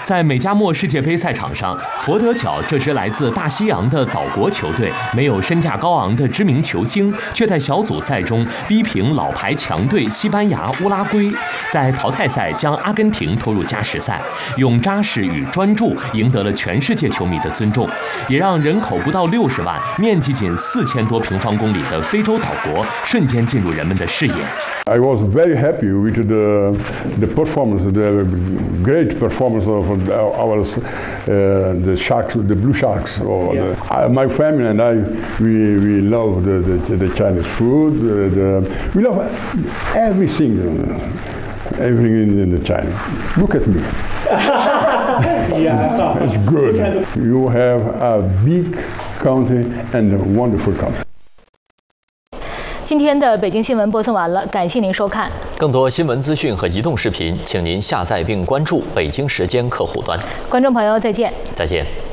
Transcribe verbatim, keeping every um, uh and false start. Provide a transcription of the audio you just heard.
在美加墨世界杯赛场上，佛得角这支来自大西洋的岛国球队，没有身价高昂的知名球星，却在小组赛中逼平老牌强队西班牙、乌拉圭，在淘汰赛将阿根廷拖入加时赛，用扎实与专注赢得了全世界球迷的尊重，也让人口不到六十万、面积仅四千多平方公里的非洲岛国瞬间进入人们的视野。 I was very happy with the the performance, the great performance of our uh, the Sharks, the Blue Sharks. Or yeah. the, I, my family and I, we we love the the, the Chinese food. The, the, we love everything, everything in, in the China. Look at me. Yeah, it's good. You have a big country and a wonderful country. 今天的北京新闻播送完了，感谢您收看。 更多新闻资讯和移动视频，请您下载并关注北京时间客户端。 观众朋友，再见。 再见。